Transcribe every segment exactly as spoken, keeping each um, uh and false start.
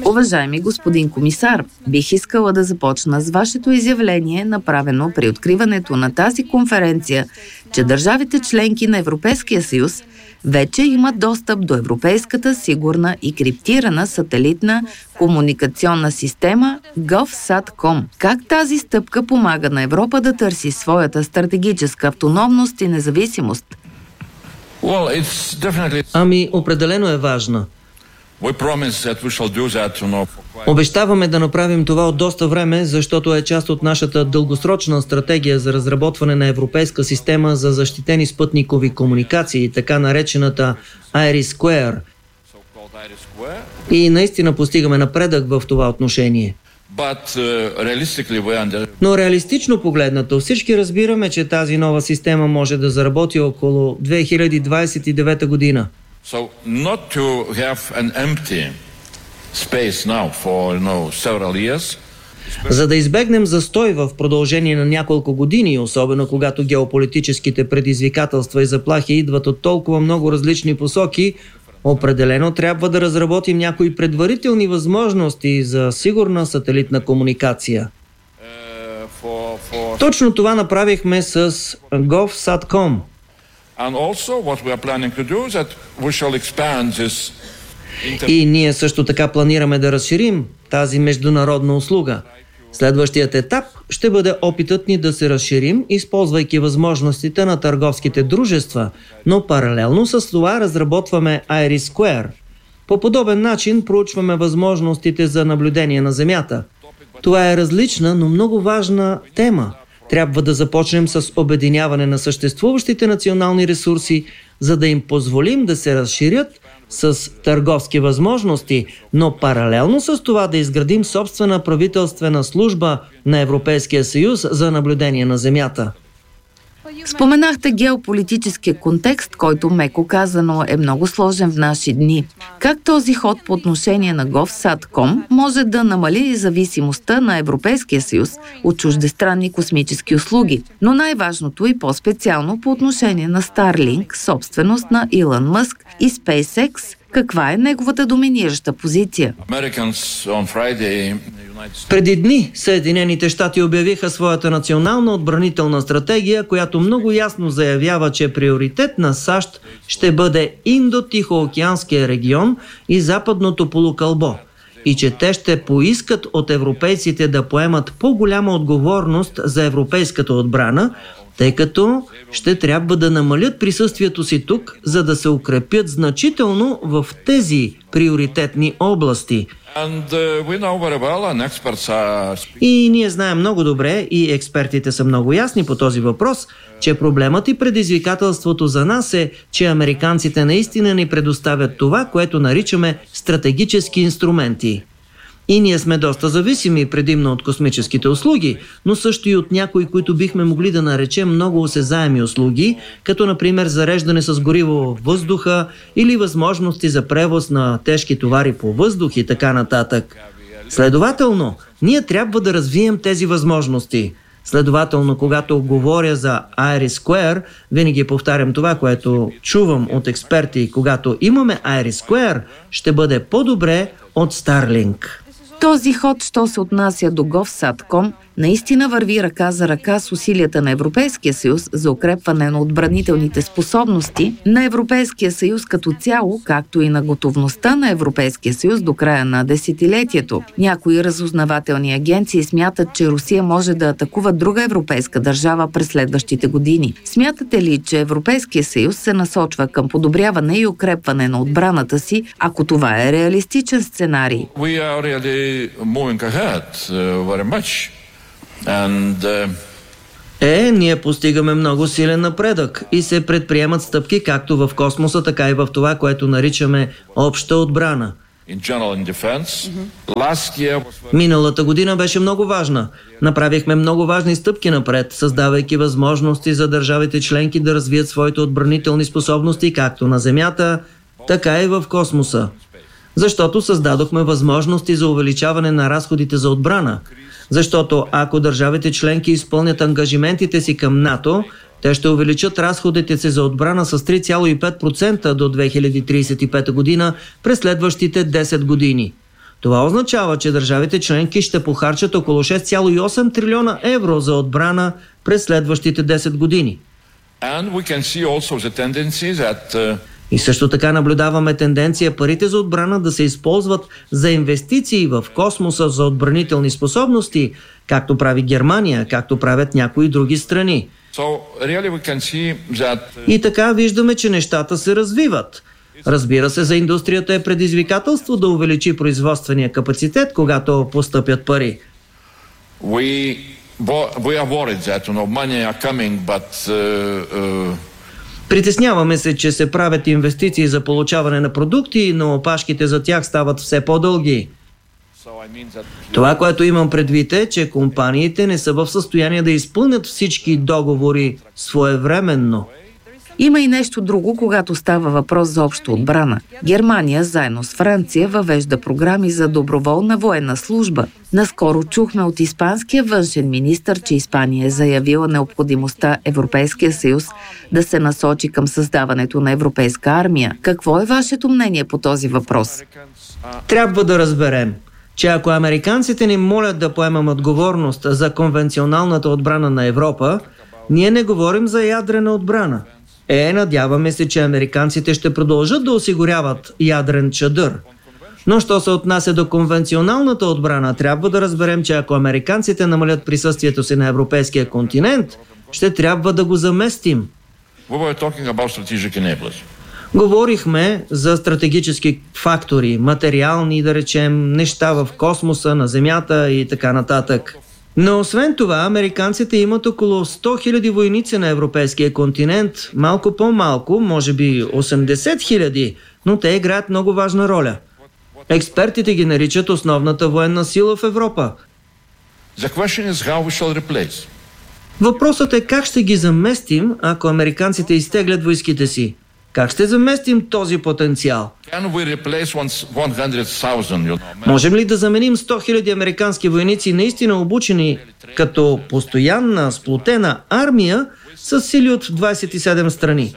Уважаеми господин комисар, бих искала да започна с вашето изявление, направено при откриването на тази конференция, че държавите членки на Европейския съюз вече имат достъп до европейската сигурна и криптирана сателитна комуникационна система GovSatcom. Как тази стъпка помага на Европа да търси своята стратегическа автономност и независимост? Well, it's definitely... Ами, определено е важна. Обещаваме да направим това от доста време, защото е част от нашата дългосрочна стратегия за разработване на европейска система за защитени спътникови комуникации, така наречената IRIS-Square. И наистина постигаме напредък в това отношение. Но реалистично погледнато, всички разбираме, че тази нова система може да заработи около две хиляди двадесет и девета година. So not to have an empty space now for, you know, several years. За да избегнем застой в продължение на няколко години, особено когато геополитическите предизвикателства и заплахи идват от толкова много различни посоки, определено трябва да разработим някои предварителни възможности за сигурна сателитна комуникация. Uh, for, for... Точно това направихме с GovSatcom. And also what we are planning to do is that we shall expand this. И ние също така планираме да разширим тази международна услуга. Следващият етап ще бъде опитът ни да се разширим, използвайки възможностите на търговските дружества, но паралелно с това разработваме IRIS-Square. По подобен начин проучваме възможностите за наблюдение на Земята. Това е различна, но много важна тема. Трябва да започнем с обединяване на съществуващите национални ресурси, за да им позволим да се разширят с търговски възможности, но паралелно с това да изградим собствена правителствена служба на Европейския съюз за наблюдение на Земята. Споменахте геополитическия контекст, който меко казано е много сложен в наши дни. Как този ход по отношение на GovSatcom може да намали зависимостта на Европейския съюз от чуждестранни космически услуги? Но най-важното и по-специално по отношение на Starlink, собственост на Илон Мъск и SpaceX, каква е неговата доминираща позиция? Преди дни Съединените щати обявиха своята национална отбранителна стратегия, която много ясно заявява, че приоритет на САЩ ще бъде Индо-Тихоокеанския регион и Западното полукълбо. И че те ще поискат от европейците да поемат по-голяма отговорност за европейската отбрана, тъй като ще трябва да намалят присъствието си тук, за да се укрепят значително в тези приоритетни области. And, uh, we know very well, and experts are... И ние знаем много добре, и експертите са много ясни по този въпрос, че проблемът и предизвикателството за нас е, че американците наистина ни предоставят това, което наричаме стратегически инструменти. И ние сме доста зависими предимно от космическите услуги, но също и от някои, които бихме могли да наречем много осезаеми услуги, като например зареждане с гориво във въздуха или възможности за превоз на тежки товари по въздух и така нататък. Следователно, ние трябва да развием тези възможности. Следователно, когато говоря за IRIS-Square, винаги повтарям това, което чувам от експерти. Когато имаме IRIS-Square, ще бъде по-добре от Starlink. Този ход, що се отнася до GovSatcom, наистина върви ръка за ръка с усилията на Европейския съюз за укрепване на отбранителните способности на Европейския съюз като цяло, както и на готовността на Европейския съюз до края на десетилетието. Някои разузнавателни агенции смятат, че Русия може да атакува друга европейска държава през следващите години. Смятате ли, че Европейския съюз се насочва към подобряване и укрепване на отбраната си, ако това е реалистичен сценарий? Moving ahead, uh, very much. And, uh... Е, ние постигаме много силен напредък и се предприемат стъпки както в космоса, така и в това, което наричаме обща отбрана. Mm-hmm. Year... Миналата година беше много важна. Направихме много важни стъпки напред, създавайки възможности за държавите членки да развият своите отбранителни способности както на Земята, така и в космоса. Защото създадохме възможности за увеличаване на разходите за отбрана. Защото ако държавите членки изпълнят ангажиментите си към НАТО, те ще увеличат разходите си за отбрана с три цяло и пет процента до две хиляди тридесет и пета година през следващите десет години. Това означава, че държавите членки ще похарчат около шест цяло и осем трилиона евро за отбрана през следващите десет години. And we can see also the tendency that uh... И също така наблюдаваме тенденция парите за отбрана да се използват за инвестиции в космоса за отбранителни способности, както прави Германия, както правят някои други страни. So, really we can see that... И така виждаме, че нещата се развиват. Разбира се, за индустрията е предизвикателство да увеличи производствения капацитет, когато постъпят пари. We, we are worried that, you know, money are coming, but... Uh, uh... Притесняваме се, че се правят инвестиции за получаване на продукти, но опашките за тях стават все по-дълги. Това, което имам предвид е, че компаниите не са в състояние да изпълнят всички договори своевременно. Има и нещо друго, когато става въпрос за обща отбрана. Германия, заедно с Франция, въвежда програми за доброволна военна служба. Наскоро чухме от испанския външен министър, че Испания е заявила необходимостта Европейския съюз да се насочи към създаването на европейска армия. Какво е вашето мнение по този въпрос? Трябва да разберем, че ако американците ни молят да поемем отговорност за конвенционалната отбрана на Европа, ние не говорим за ядрена отбрана. Е, надяваме се, че американците ще продължат да осигуряват ядрен чадър. Но що се отнася до конвенционалната отбрана, трябва да разберем, че ако американците намалят присъствието си на европейския континент, ще трябва да го заместим. Говорихме за стратегически фактори, материални, да речем, неща в космоса, на Земята и така нататък. Но освен това, американците имат около сто хиляди войници на европейския континент, малко по-малко, може би осемдесет хиляди, но те играят много важна роля. Експертите ги наричат основната военна сила в Европа. Въпросът е как ще ги заместим, ако американците изтеглят войските си. Как ще заместим този потенциал? Можем ли да заменим сто хиляди американски войници, наистина обучени като постоянна, сплотена армия, с сили от двадесет и седем страни?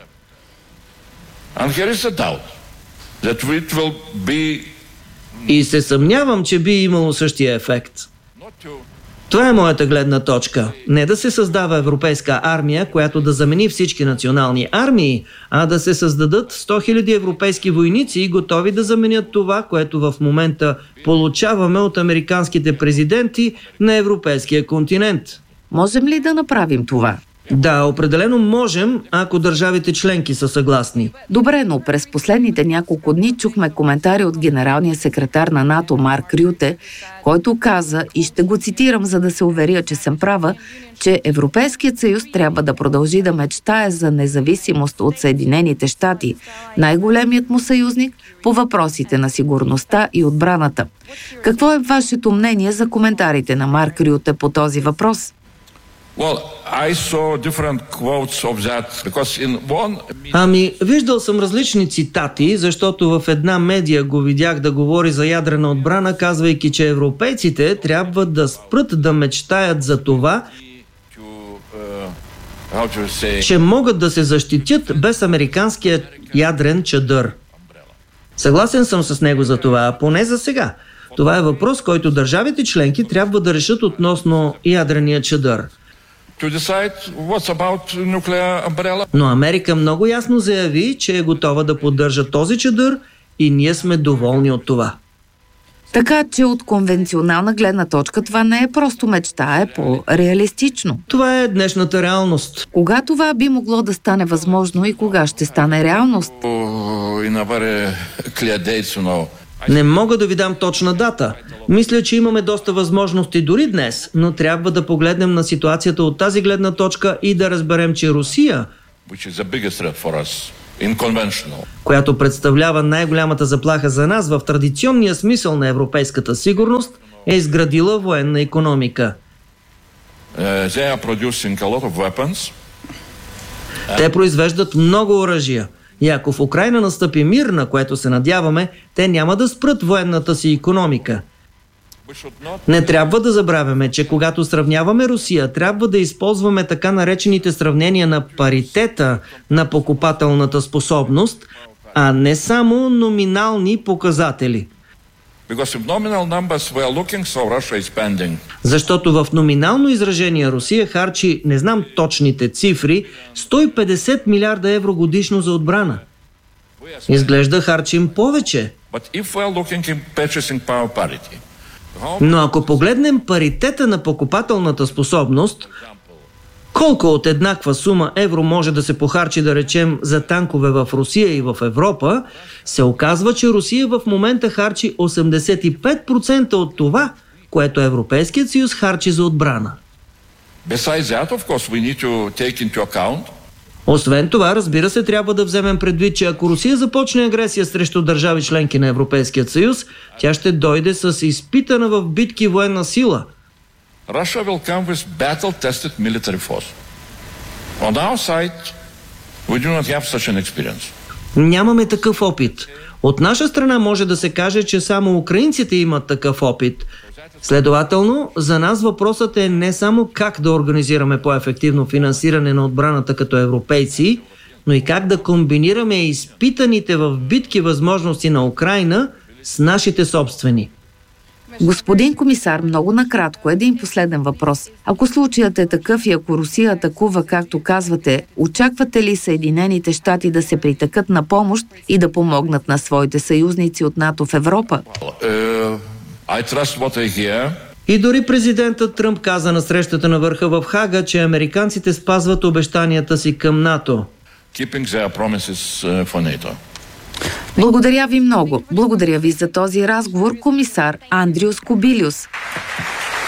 И се съмнявам, че би имало същия ефект. Това е моята гледна точка. Не да се създава европейска армия, която да замени всички национални армии, а да се създадат сто хиляди европейски войници, готови да заменят това, което в момента получаваме от американските президенти на европейския континент. Можем ли да направим това? Да, определено можем, ако държавите членки са съгласни. Добре, но през последните няколко дни чухме коментари от генералния секретар на НАТО Марк Рюте, който каза, и ще го цитирам, за да се уверя, че съм права, че Европейският съюз трябва да продължи да мечтае за независимост от Съединените щати, най-големият му съюзник по въпросите на сигурността и отбраната. Какво е вашето мнение за коментарите на Марк Рюте по този въпрос? Well, I saw different quotes of that because in one... Ами, виждал съм различни цитати, защото в една медия го видях да говори за ядрена отбрана, казвайки, че европейците трябва да спрат да мечтаят за това, че могат да се защитят без американския ядрен чадър. Съгласен съм с него за това, поне за сега. Това е въпрос, който държавите членки трябва да решат относно ядрения чадър. Но Америка много ясно заяви, че е готова да поддържа този чадър и ние сме доволни от това. Така че от конвенционална гледна точка това не е просто мечта, е по-реалистично. Това е днешната реалност. Кога това би могло да стане възможно и кога ще стане реалност? Не мога да ви дам точна дата. Мисля, че имаме доста възможности дори днес, но трябва да погледнем на ситуацията от тази гледна точка и да разберем, че Русия, която представлява най-голямата заплаха за нас в традиционния смисъл на европейската сигурност, е изградила военна икономика. Те произвеждат много оръжия. И ако в Украйна настъпи мир, на което се надяваме, те няма да спрат военната си икономика. Не трябва да забравяме, че когато сравняваме Русия, трябва да използваме така наречените сравнения на паритета на покупателната способност, а не само номинални показатели. Защото в номинално изражение Русия харчи, не знам точните цифри, сто и петдесет милиарда евро годишно за отбрана. Изглежда харчим повече. Но ако погледнем паритета на покупателната способност, колко от еднаква сума евро може да се похарчи, да речем, за танкове в Русия и в Европа, се оказва, че Русия в момента харчи осемдесет и пет процента от това, което Европейският съюз харчи за отбрана. Освен това, разбира се, трябва да вземем предвид, че ако Русия започне агресия срещу държави членки на Европейския съюз, тя ще дойде с изпитана в битки военна сила. Russia will come with battle-tested military force. On our side, we do not have such an experience. Нямаме такъв опит. От наша страна може да се каже, че само украинците имат такъв опит. Следователно, за нас въпросът е не само как да организираме по-ефективно финансиране на отбраната като европейци, но и как да комбинираме изпитаните в битки възможности на Украйна с нашите собствени. Господин комисар, много накратко, един последен въпрос. Ако случаят е такъв и ако Русия атакува, както казвате, очаквате ли Съединените щати да се притъкат на помощ и да помогнат на своите съюзници от НАТО в Европа? Uh, I trust what I hear. И дори президентът Тръмп каза на срещата на върха в Хага, че американците спазват обещанията си към НАТО. Keeping their promises uh, for NATO. Благодаря ви много. Благодаря ви за този разговор, комисар Андриус Кубилиус.